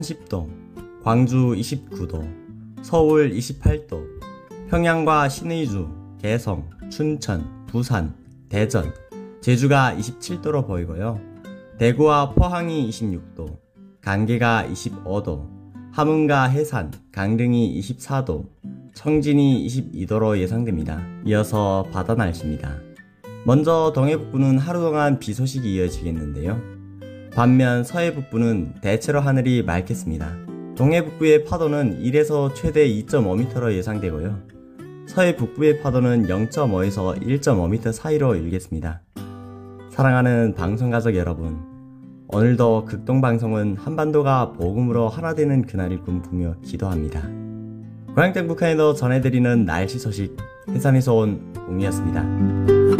30도, 광주 29도, 서울 28도, 평양과 신의주, 개성, 춘천, 부산, 대전, 제주가 27도로 보이고요. 대구와 포항이 26도, 간계가 25도, 함흥과 해산, 강릉이 24도, 청진이 22도로 예상됩니다. 이어서 바다 날씨입니다. 먼저 동해북부는 하루 동안 비 소식이 이어지겠는데요. 반면 서해북부는 대체로 하늘이 맑겠습니다. 동해북부의 파도는 1에서 최대 2.5m로 예상되고요. 서해북부의 파도는 0.5에서 1.5m 사이로 일겠습니다. 사랑하는 방송가족 여러분, 오늘도 극동방송은 한반도가 복음으로 하나 되는 그날을 꿈꾸며 기도합니다. 고향땅 북한에도 전해드리는 날씨 소식, 해산에서 온 웅이었습니다.